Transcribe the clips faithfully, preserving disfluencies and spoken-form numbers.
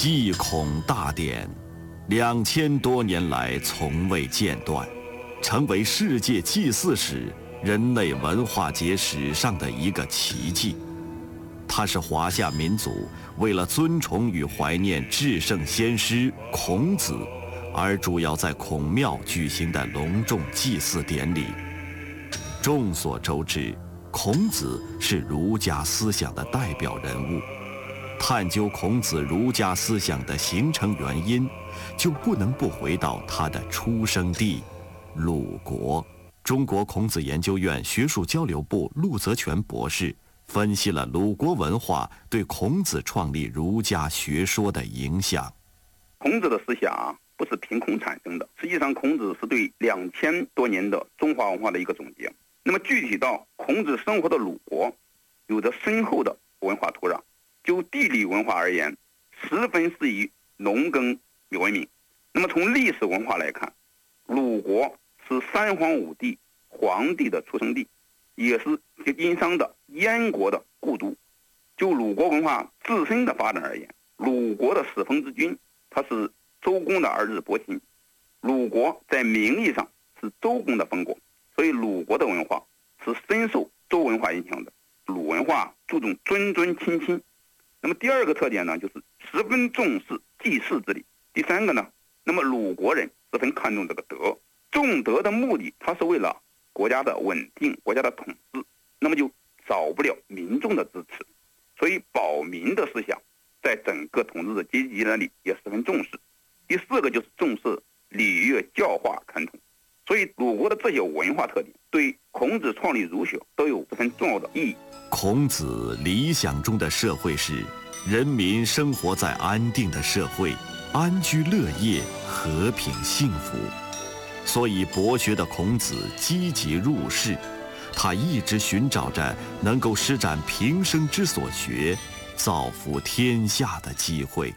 祭孔大典，两千多年来从未间断，成为世界祭祀史、人类文化节史上的一个奇迹。它是华夏民族为了尊崇与怀念至圣先师孔子，而主要在孔庙举行的隆重祭祀典礼。众所周知，孔子是儒家思想的代表人物。探究孔子儒家思想的形成原因，就不能不回到他的出生地鲁国。中国孔子研究院学术交流部陆泽全博士分析了鲁国文化对孔子创立儒家学说的影响。 孔子的思想不是凭空产生的，实际上孔子是对两千多年的中华文化的一个总结。那么具体到孔子生活的鲁国，有着深厚的文化土壤。就地理文化而言，十分适宜农耕文明。那么从历史文化来看，鲁国是三皇五帝皇帝的出生地，也是殷商的燕国的故都。就鲁国文化自身的发展而言，鲁国的始封之君，他是周公的儿子伯禽。鲁国在名义上是周公的封国，所以鲁国的文化是深受周文化影响的。鲁文化注重尊尊亲亲。那么第二个特点呢，就是十分重视祭祀之礼。第三个呢，那么鲁国人十分看重这个德，重德的目的，它是为了国家的稳定、国家的统治，那么就少不了民众的支持。所以保民的思想在整个统治的阶级那里也十分重视。第四个就是重视礼乐教化传统。所以鲁国的这些文化特点对孔子创立儒学都有十分重要的意义。 孔子理想中的社会是人民生活在安定的社会，安居乐业，和平幸福。所以博学的孔子积极入世，他一直寻找着能够施展平生之所学，造福天下的机会。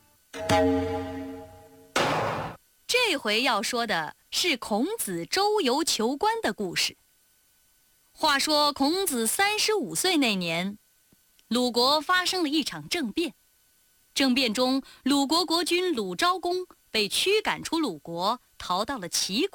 这回要说的是孔子周游求官的故事。话说孔子三十五岁那年，鲁国发生了一场政变。政变中，鲁国国君鲁昭公被驱赶出鲁国，逃到了齐国。